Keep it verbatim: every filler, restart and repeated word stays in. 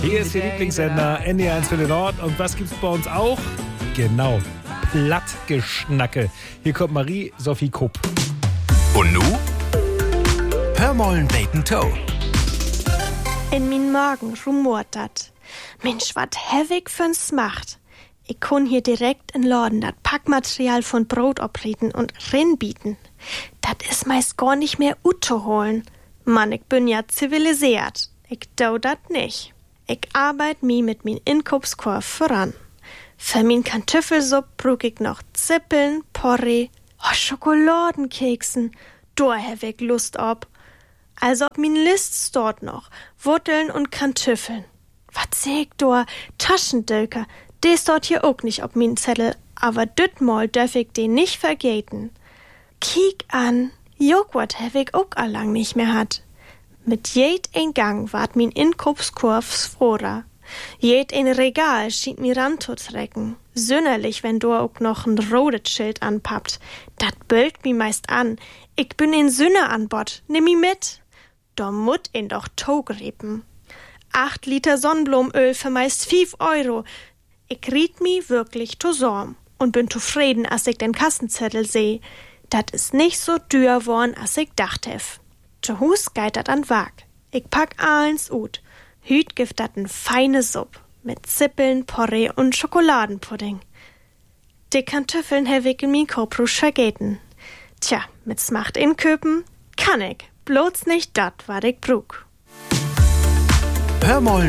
Hier ist Ihr Lieblingssender N D R eins für den Nord. Und was gibt's bei uns auch? Genau, Plattgeschnacke. Hier kommt Marie-Sophie Kupp. Und nu? Hör mollen Bacon Toe. In min Magen rumort dat. Mensch, wat hevig für's macht. Ich kun hier direkt in Laden dat Packmaterial von Brot oprieten und rinbieten. Dat is meist gar nicht mehr utzuholen. Mann, ich bin ja zivilisiert. Ich dau dat nicht. Ich arbeit mi mit min Inkaufskorb voran. Für min Kartoffelsupp brug ich noch Zippeln, Porree, oh, Schokoladenkeksen. Da hab ich Lust ob. Also ob min List dort noch. Wurteln und Kartoffeln. Was seh ich da? Taschendülker. Des dort hier auch nicht ob min Zettel. Aber dütmal dürf ich den nicht vergeten. Kiek an. Joghurt hab ich auch allang nicht mehr hat. Mit jed ein Gang ward min Inkaufskorb froher. Jed ein Regal schien mir ranzutrecken. Sünnerlich, wenn du auch noch ein rotes Schild anpappt. Dat bölkt mi meist an. Ich bin ein Sünner an Bord. Nimm mi mit. Da mut ihn doch togrepen. Acht Liter Sonnenblumenöl für meist fief Euro. Ich riet mi wirklich to sorm und bin zufrieden, als ich den Kassenzettel seh. Dat is nicht so dür worn, als ich dacht hef. Zu Hus geit dat an Wag. Ich pack allens ut. Hüt gift dat n feine Supp mit Zippeln, Porree und Schokoladenpudding. Die Kartoffeln hab ich in min Koprusch vergeten. Tja, mit Smacht inköpen kann ich. Bloß nicht dat, wat ich brug. Hör mollen